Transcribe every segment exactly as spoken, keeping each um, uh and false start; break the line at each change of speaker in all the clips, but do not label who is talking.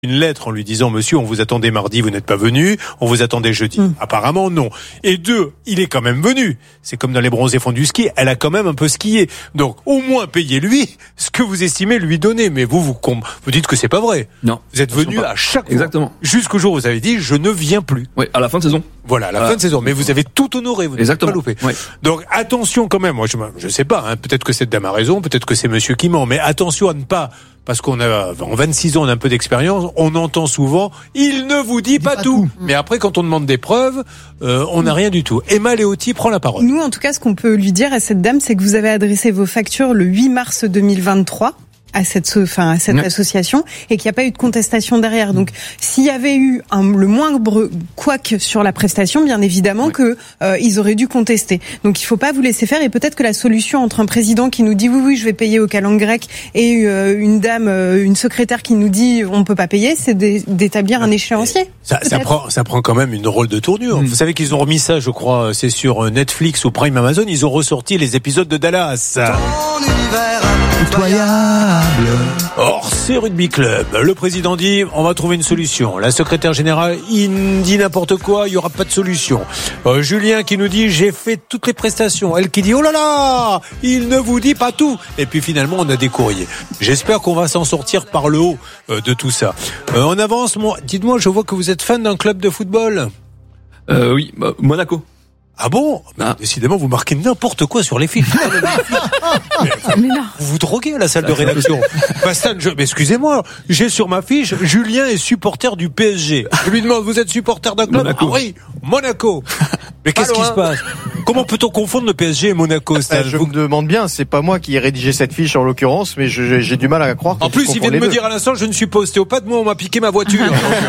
une lettre en lui disant « Monsieur, on vous attendait mardi, vous n'êtes pas venu, on vous attendait jeudi. Mmh. » Apparemment, non. Et deux, il est quand même venu. C'est comme dans les bronzés fonds du ski, elle a quand même un peu skié. Donc, au moins, payez-lui ce que vous estimez lui donner. Mais vous, vous, vous dites que c'est pas vrai.
Non.
Vous êtes venu à chaque fois.
Exactement.
Jusqu'au jour où vous avez dit « Je ne viens plus. »
Oui, à la fin de saison.
Voilà, à la voilà. fin de saison. Mais vous avez tout honoré, vous n'avez pas loupé.
Oui.
Donc, attention quand même. Moi, je, je sais pas, hein, peut-être que cette dame a raison, peut-être que c'est monsieur qui ment, mais attention à ne pas... Parce qu'on a, en vingt-six ans, on a un peu d'expérience, on entend souvent, il ne vous dit, dit pas, pas tout. tout. Mais après, quand on demande des preuves, euh, on n'a rien du tout. Emma Léoty prend la parole.
Nous, en tout cas, ce qu'on peut lui dire à cette dame, c'est que vous avez adressé vos factures le huit mars deux mille vingt-trois. à cette, enfin, à cette ouais. association, et qu'il n'y a pas eu de contestation derrière. Donc, s'il y avait eu un, le moindre couac sur la prestation, bien évidemment ouais. que euh, ils auraient dû contester. Donc, il ne faut pas vous laisser faire. Et peut-être que la solution entre un président qui nous dit oui, oui, je vais payer au calendes grec, et euh, une dame, euh, une secrétaire qui nous dit on ne peut pas payer, c'est d'établir un échéancier.
Ça, ça prend, ça prend quand même une drôle de tournure. Mmh. Vous savez qu'ils ont remis ça, je crois, c'est sur Netflix ou Prime Amazon. Ils ont ressorti les épisodes de Dallas. Ton univers impitoyable. Or, c'est Rugby Club. Le président dit, on va trouver une solution. La secrétaire générale, il dit n'importe quoi, il y aura pas de solution. Euh, Julien qui nous dit, j'ai fait toutes les prestations. Elle qui dit, oh là là, il ne vous dit pas tout. Et puis finalement, on a des courriers. J'espère qu'on va s'en sortir par le haut euh, de tout ça. Euh, on avance. Moi, dites-moi, je vois que vous êtes fan d'un club de football.
Euh, oui, bah, Monaco.
Ah bon? Ah. Décidément, vous marquez n'importe quoi sur les fiches. mais, mais vous vous droguez à la salle de rédaction. Bastien, je, mais excusez-moi, j'ai sur ma fiche, Julien est supporter du P S G. Je lui demande, vous êtes supporter d'un club?
Monaco.
Ah oui, Monaco. Mais qu'est-ce qui se passe? Comment peut-on confondre le P S G et Monaco?
euh, Je vous... me demande bien, c'est pas moi qui ai rédigé cette fiche en l'occurrence, mais je, j'ai du mal à croire.
En plus, il vient de me deux. dire à l'instant, je ne suis pas ostéopathe, moi on m'a piqué ma voiture.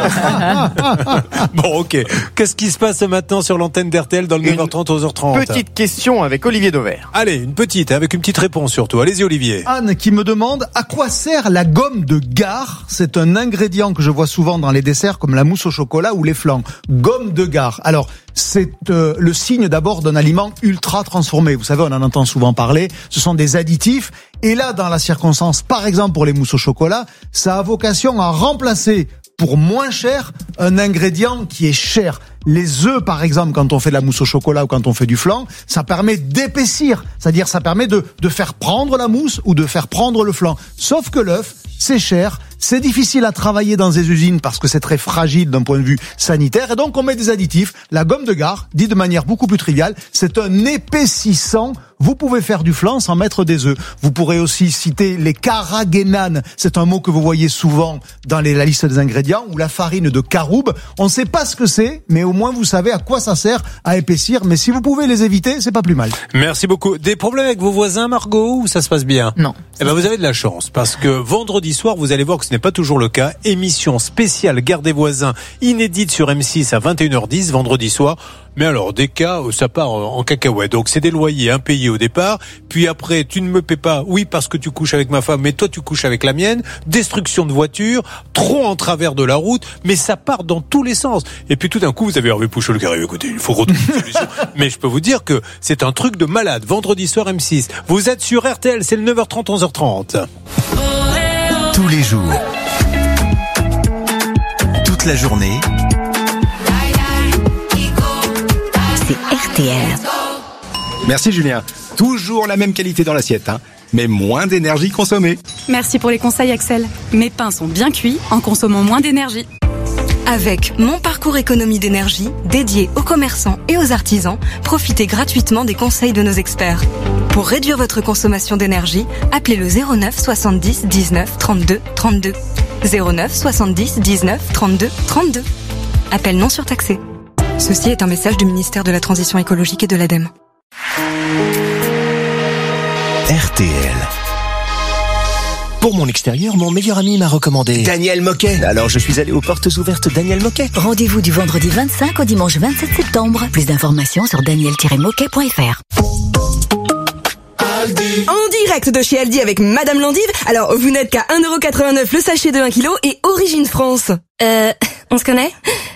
Bon, ok. Qu'est-ce qui se passe maintenant sur l'antenne d'R T L dans le neuf heures trente, onze heures trente?
Petite question avec Olivier Dauvert.
Allez, une petite, avec une petite réponse surtout. Allez-y Olivier.
Anne qui me demande à quoi sert la gomme de Gare. C'est un ingrédient que je vois souvent dans les desserts comme la mousse au chocolat ou les flans. Gomme de Gare. Alors, c'est euh, le signe d'abord d'un aliment ultra transformé. Vous savez, on en entend souvent parler. Ce sont des additifs. Et là, dans la circonstance, par exemple pour les mousses au chocolat, ça a vocation à remplacer pour moins cher un ingrédient qui est cher. Les œufs, par exemple, quand on fait de la mousse au chocolat ou quand on fait du flan, ça permet d'épaissir. C'est-à-dire, ça permet de, de faire prendre la mousse ou de faire prendre le flan. Sauf que l'œuf, c'est cher, c'est difficile à travailler dans des usines parce que c'est très fragile d'un point de vue sanitaire. Et donc, on met des additifs. La gomme de Gare, dit de manière beaucoup plus triviale, c'est un épaississant. Vous pouvez faire du flan sans mettre des œufs. Vous pourrez aussi citer les carragénanes. C'est un mot que vous voyez souvent dans les, la liste des ingrédients, ou la farine de caroube. On ne sait pas ce que c'est, mais au moins vous savez à quoi ça sert à épaissir. Mais si vous pouvez les éviter, c'est pas plus mal.
Merci beaucoup. Des problèmes avec vos voisins, Margot, ou ça se passe bien?
Non.
Eh ben, vous avez de la chance, parce que vendredi soir, vous allez voir que ce n'est pas toujours le cas. Émission spéciale Gare des voisins, inédite sur M six à vingt et une heures dix, vendredi soir. Mais alors, des cas, ça part en cacahuète. Donc, c'est des loyers impayés au départ. Puis après, tu ne me paies pas. Oui, parce que tu couches avec ma femme, mais toi, tu couches avec la mienne. Destruction de voiture, trop en travers de la route. Mais ça part dans tous les sens. Et puis, tout d'un coup, vous avez Hervé Pouchol qui arrive. Écoutez, il faut retrouver une solution. Mais je peux vous dire que c'est un truc de malade. Vendredi soir, M six. Vous êtes sur R T L, c'est le neuf heures trente, onze heures trente.
Tous les jours. Toute la journée.
R T L.
Merci Julien. Toujours la même qualité dans l'assiette, hein, mais moins d'énergie consommée.
Merci pour les conseils Axel. Mes pains sont bien cuits en consommant moins d'énergie.
Avec Mon Parcours Économie d'énergie, dédié aux commerçants et aux artisans, profitez gratuitement des conseils de nos experts. Pour réduire votre consommation d'énergie, appelez le zéro neuf soixante-dix dix-neuf trente-deux trente-deux. zéro neuf soixante-dix dix-neuf trente-deux trente-deux. Appel non surtaxé. Ceci est un message du ministère de la Transition écologique et de l'ADEME.
R T L.
Pour mon extérieur, mon meilleur ami m'a recommandé Daniel Moquet. Alors je suis allé aux portes ouvertes Daniel Moquet.
Rendez-vous du vendredi vingt-cinq au dimanche vingt-sept septembre. Plus d'informations sur daniel tiret moquet point f r.
En direct de chez Aldi avec Madame Landive. Alors, vous n'êtes qu'à un euro quatre-vingt-neuf le sachet de un kilo et Origine France.
Euh, on se connaît ?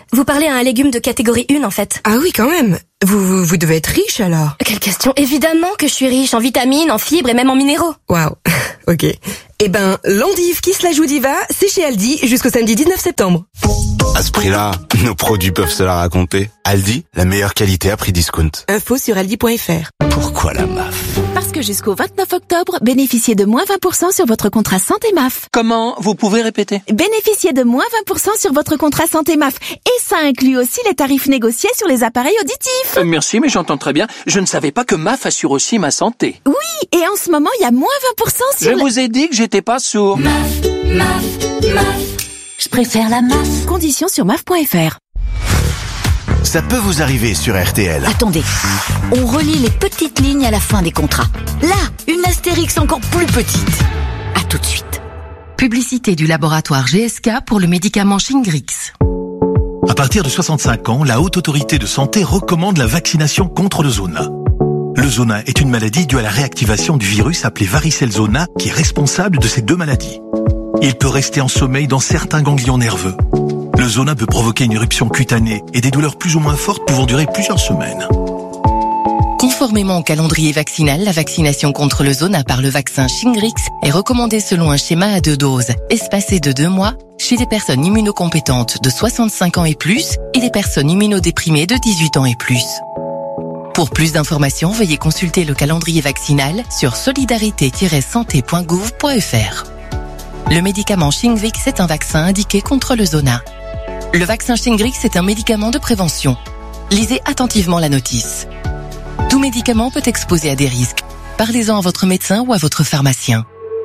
Vous parlez à un légume de catégorie un en fait.
Ah oui, quand même. Vous, vous, vous devez être riche alors.
Quelle question. Évidemment que je suis riche en vitamines, en fibres et même en minéraux.
Waouh. Ok. Eh ben, l'endive qui se la joue diva, c'est chez Aldi jusqu'au samedi dix-neuf septembre.
À ce prix-là, nos produits peuvent se la raconter. Aldi, la meilleure qualité à prix discount.
Info sur aldi point f r.
Pourquoi la M A F ?
Parce que jusqu'au vingt-neuf octobre, bénéficiez de moins vingt pour cent sur votre contrat santé M A F.
Comment ? Vous pouvez répéter ?
Bénéficiez de moins vingt pour cent sur votre contrat santé M A F. Et ça inclut aussi les tarifs négociés sur les appareils auditifs.
Euh, merci, mais j'entends très bien. Je ne savais pas que M A F assure aussi ma santé.
Oui, et en ce moment, il y a moins vingt pour cent sur...
Je
le...
vous ai dit que j'étais pas sourd.
M A F, M A F, M A F. Je préfère la M A F. Conditions sur M A F point f r.
Ça peut vous arriver sur R T L.
Attendez, on relie les petites lignes à la fin des contrats. Là, une astérix encore plus petite. À tout de suite.
Publicité du laboratoire G S K pour le médicament Shingrix.
À partir de soixante-cinq ans, la Haute Autorité de Santé recommande la vaccination contre le zona. Le zona est une maladie due à la réactivation du virus appelé varicelle zona qui est responsable de ces deux maladies. Il peut rester en sommeil dans certains ganglions nerveux. Le zona peut provoquer une éruption cutanée et des douleurs plus ou moins fortes pouvant durer plusieurs semaines.
Conformément au calendrier vaccinal, la vaccination contre le zona par le vaccin Shingrix est recommandée selon un schéma à deux doses, espacé de deux mois, chez les personnes immunocompétentes de soixante-cinq ans et plus et les personnes immunodéprimées de dix-huit ans et plus. Pour plus d'informations, veuillez consulter le calendrier vaccinal sur solidarité tiret santé point gouv point f r. Le médicament Shingrix est un vaccin indiqué contre le zona. Le vaccin Shingrix est un médicament de prévention. Lisez attentivement la notice. Tout médicament peut exposer à des risques. Parlez-en à votre médecin ou à votre pharmacien.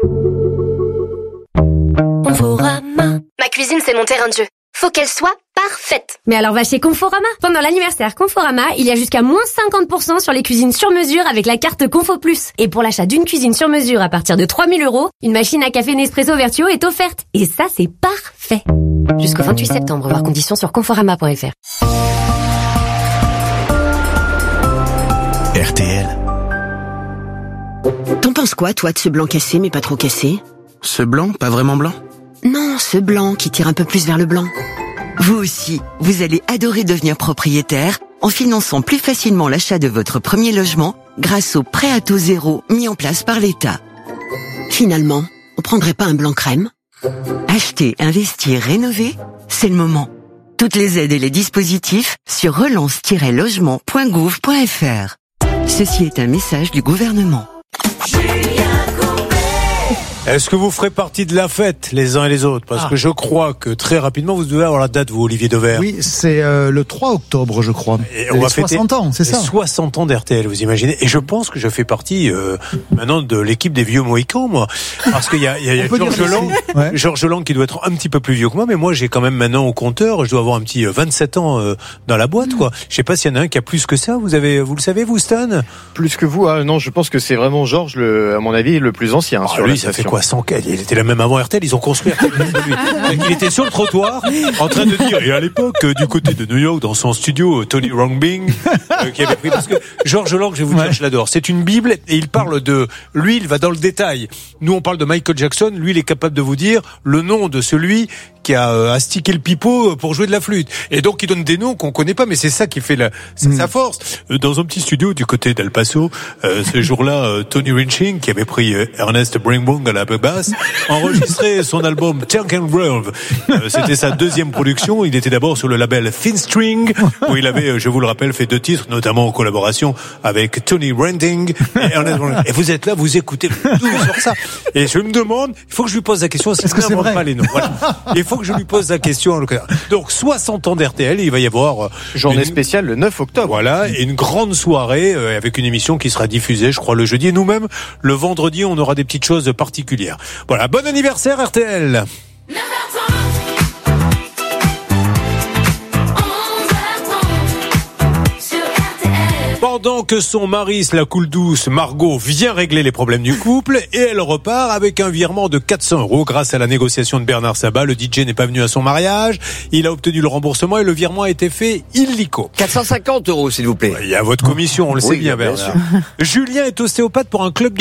Conforama. Ma cuisine, c'est mon terrain de jeu. Faut qu'elle soit parfaite.
Mais alors va chez Conforama. Pendant l'anniversaire Conforama, il y a jusqu'à moins cinquante pour cent sur les cuisines sur mesure avec la carte Confo Plus. Et pour l'achat d'une cuisine sur mesure à partir de trois mille euros, une machine à café Nespresso Vertuo est offerte. Et ça, c'est parfait. Jusqu'au vingt-huit septembre, voir conditions sur conforama point f r.
R T L.
T'en penses quoi, toi, de ce blanc cassé mais pas trop cassé ?
Ce blanc, pas vraiment blanc ?
Non, ce blanc qui tire un peu plus vers le blanc.
Vous aussi, vous allez adorer devenir propriétaire en finançant plus facilement l'achat de votre premier logement grâce au prêt à taux zéro mis en place par l'État.
Finalement, on prendrait pas un blanc crème ?
Acheter, investir, rénover, c'est le moment. Toutes les aides et les dispositifs sur relance tiret logement point gouv point f r. Ceci est un message du gouvernement.
Est-ce que vous ferez partie de la fête, les uns et les autres ? Parce ah. que je crois que très rapidement, vous devez avoir la date, vous, Olivier Dever.
Oui, c'est euh, le trois octobre, je crois.
Et on va fêter
soixante ans, c'est ça.
soixante ans d'R T L, vous imaginez. Et je pense que je fais partie euh, maintenant de l'équipe des vieux Mohicans, moi. Parce qu'il y a, il y a, il y a Georges Lang, ouais. Georges Lang qui doit être un petit peu plus vieux que moi, mais moi j'ai quand même maintenant au compteur, je dois avoir un petit vingt-sept ans euh, dans la boîte, quoi. Je sais pas s'il y en a un qui a plus que ça. Vous avez, vous le savez, vous, Stan ?
Plus que vous, ah, non, je pense que c'est vraiment Georges, le, à mon avis, le plus ancien.
Oh,
sur
lui,
la
ça fait quoi, cent quatre ? Il était là même avant R T L, ils ont construit R T L. Il était sur le trottoir, en train de dire, et à l'époque, euh, du côté de New York, dans son studio, Tony Rangbing, euh, qui avait pris, parce que Georges Lang, je vais vous dire, ouais. je l'adore. C'est une Bible, et il parle de, lui, il va dans le détail. Nous, on parle de Michael Jackson, lui, il est capable de vous dire le nom de celui qui a euh, astiqué le pipeau pour jouer de la flûte. Et donc, il donne des noms qu'on connaît pas, mais c'est ça qui fait la, c'est mm. sa force. Dans un petit studio du côté d'El Paso, euh, ce jour-là, euh, Tony Rinching, qui avait pris euh, Ernest Bringbong à la basse, enregistré son album Tank and Grove. Euh, c'était sa deuxième production. Il était d'abord sur le label Thin String, où il avait, je vous le rappelle, fait deux titres, notamment en collaboration avec Tony Rending et Ernest Bringbong. Et vous êtes là, vous écoutez tout sur ça. Et je me demande, il faut que je lui pose la question,
est-ce que c'est vrai ?
Pas les noms. Voilà. Il faut que je lui pose la question. Donc, soixante ans d'R T L, il va y avoir
journée
une...
spéciale le neuf octobre.
Voilà, et une grande soirée euh, avec une émission qui sera diffusée, je crois, le jeudi. Et nous-mêmes, le vendredi, on aura des petites choses particulières. Voilà, bon anniversaire R T L. Pendant que son mari, la coule douce, Margot, vient régler les problèmes du couple, et elle repart avec un virement de quatre cents euros grâce à la négociation de Bernard Sabat. Le D J n'est pas venu à son mariage, il a obtenu le remboursement et le virement a été fait illico.
quatre cent cinquante euros, s'il vous plaît.
Il y a votre commission, on le
oui,
sait bien, bien Bernard. Julien est ostéopathe pour un club